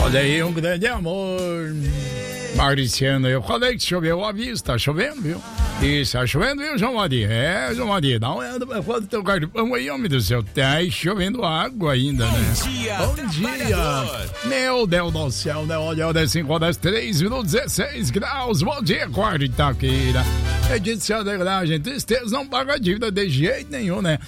Olha aí, um grande amor. Mariciano, eu falei que choveu a vista, tá chovendo, viu? Isso, tá chovendo, viu, João Maria? É, João Maria, dá uma olhada pra fora do teu cartão aí, homem do céu. Tá chovendo água ainda, né? Bom dia. Meu Deus do céu, né? Olha, 5 horas 3 minutos, 16 graus. Bom dia, quarta-feira. É de sacanagem, tristeza não paga dívida de jeito nenhum, né?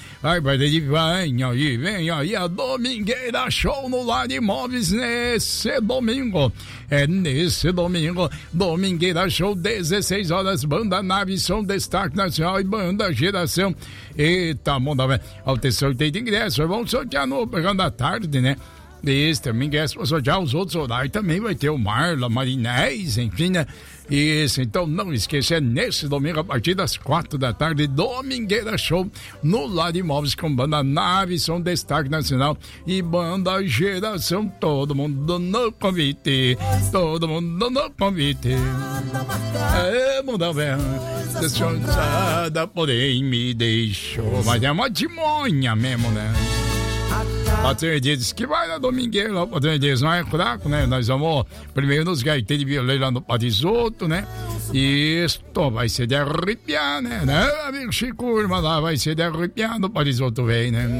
Vem aí a Domingueira Show no Lar Imóveis nesse domingo. É nesse domingo, Domingueira Show, 16 horas, Banda Nave, Som Destaque Nacional e Banda Geração. Eita, mundo, velho. Ao ter sorteio de ingresso, vamos sortear no programa da tarde, né? Isso, também ingresso para sortear os outros horários. Também vai ter o Marla, Marinés, enfim, né? Isso, então não esqueça, é nesse domingo a partir das 4 da tarde, Domingueira Show no Lar Imóveis com Banda Nave, Som Destaque Nacional e Banda Geração. Todo mundo no convite, todo mundo no convite. É, mundo velho, descansada, porém me deixou. Mas é uma timonha mesmo, né? Patrão diz que vai na Domingueira, o patrão diz, não é fraco, né? Nós vamos primeiro nos gaiteiros de violão lá no Parisoto, né? Isto vai ser de arrepiar, né? Amigo Chico, irmã lá, vai ser de arrepiar no Parisoto, velho, né?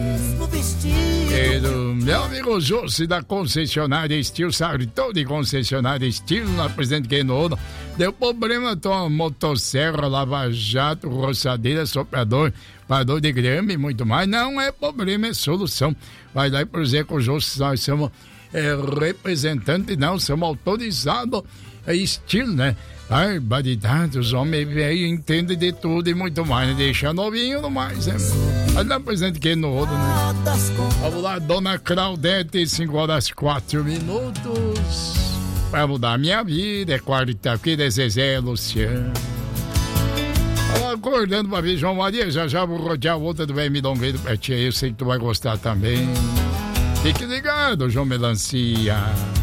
Meu amigo José da concessionária Estilo, sabe? Todo de concessionária Estilo, na Presidente Quenono. Deu problema, tua motosserra, lava-jato, roçadeira, soprador, parador de grama e muito mais. Não é problema, é solução. Vai lá e por exemplo, com o José, nós somos representantes, não, somos autorizados, Estilo, né? Barbaridade, os homens velhos entendem de tudo e muito mais, né? Deixa novinho no mais, né? Mas dá presente que no outro, né? Vamos lá, Dona Claudete, 5 horas 4 minutos. Vai mudar a minha vida, é quarta-feira, é Zezé Luciano. Acordando pra ver João Maria, já vou rodear a outra do velho Milongueiro pra ti, eu sei que tu vai gostar também. Fique ligado, João Melancia.